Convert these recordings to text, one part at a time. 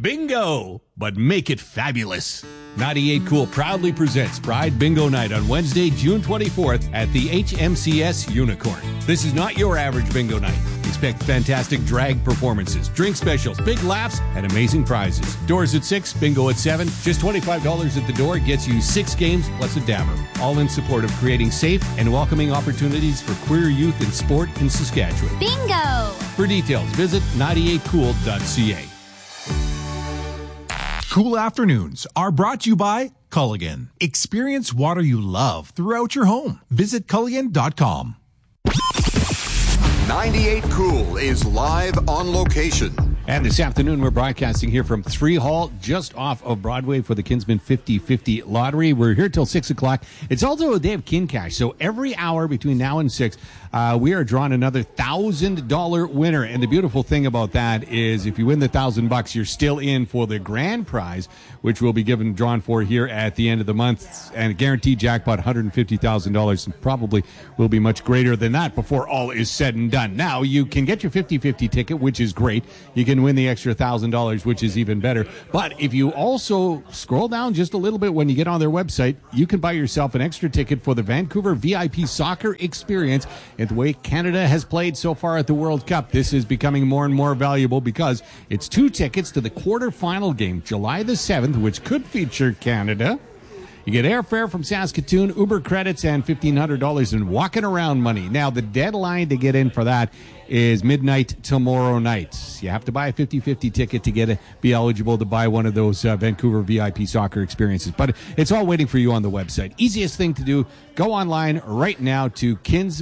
Bingo, but make it fabulous. 98 Cool proudly presents Pride Bingo Night on Wednesday, June 24th at the HMCS Unicorn. This is not your average bingo night. Expect fantastic drag performances, drink specials, big laughs, and amazing prizes. Doors at 6, bingo at 7. Just $25 at the door gets you 6 games plus a dabber. All in support of creating safe and welcoming opportunities for queer youth in sport in Saskatchewan. Bingo! For details, visit 98cool.ca. Cool Afternoons are brought to you by Culligan. Experience water you love throughout your home. Visit Culligan.com. 98 Cool is live on location. And this afternoon, we're broadcasting here from 3 Hall, just off of Broadway for the Kinsman 50-50 Lottery. We're here till 6 o'clock. It's also a day of Kin Cash, so every hour between now and 6, we are drawing another $1,000 winner. And the beautiful thing about that is if you win the $1,000, you're still in for the grand prize, which will be drawn for here at the end of the month. And a guaranteed jackpot, $150,000, and probably will be much greater than that before all is said and done. Now, you can get your 50-50 ticket, which is great. You can win the extra $1,000, which is even better. But if you also scroll down just a little bit when you get on their website, you can buy yourself an extra ticket for the Vancouver VIP Soccer Experience. And the way Canada has played so far at the World Cup, this is becoming more and more valuable because it's 2 tickets to the quarterfinal game, July the 7th, which could feature Canada. You get airfare from Saskatoon, Uber credits, and $1,500 in walking around money. Now, the deadline to get in for that is midnight tomorrow night. You have to buy a 50-50 ticket to be eligible to buy one of those Vancouver VIP soccer experiences. But it's all waiting for you on the website. Easiest thing to do, go online right now to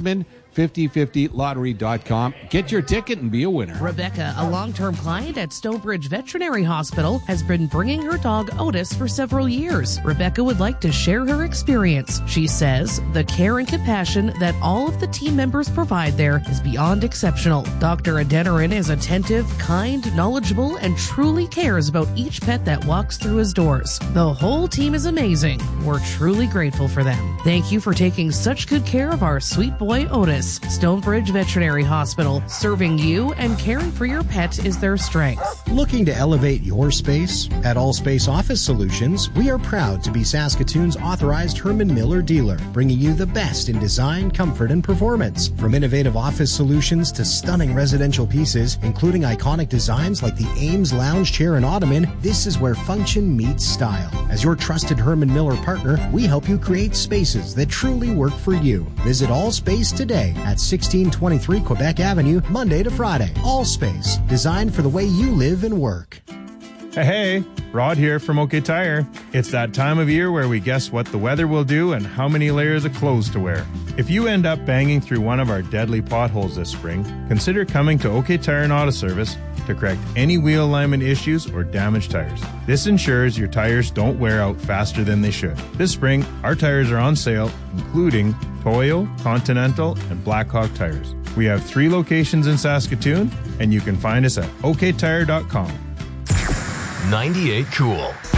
Kinsman5050lottery.com. Get your ticket and be a winner. Rebecca, a long-term client at Stonebridge Veterinary Hospital, has been bringing her dog Otis for several years. Rebecca would like to share her experience. She says the care and compassion that all of the team members provide there is beyond exceptional. Dr. Adeniran is attentive, kind, knowledgeable, and truly cares about each pet that walks through his doors. The whole team is amazing. We're truly grateful for them. Thank you for taking such good care of our sweet boy Otis. Stonebridge Veterinary Hospital, serving you and caring for your pet is their strength. Looking to elevate your space? At All Space Office Solutions, we are proud to be Saskatoon's authorized Herman Miller dealer, bringing you the best in design, comfort, and performance. From innovative office solutions to stunning residential pieces, including iconic designs like the Ames lounge chair and ottoman, this is where function meets style. As your trusted Herman Miller partner, we help you create spaces that truly work for you. Visit All Space today at 1623 Quebec Avenue, Monday to Friday. All Space, designed for the way you live and work. Hey, Rod here from OK Tire. It's that time of year where we guess what the weather will do and how many layers of clothes to wear. If you end up banging through one of our deadly potholes this spring, consider coming to OK Tire and Auto Service to correct any wheel alignment issues or damaged tires. This ensures your tires don't wear out faster than they should. This spring, our tires are on sale, including Toyo, Continental, and Blackhawk tires. We have 3 locations in Saskatoon, and you can find us at oktire.com. 98 Cool.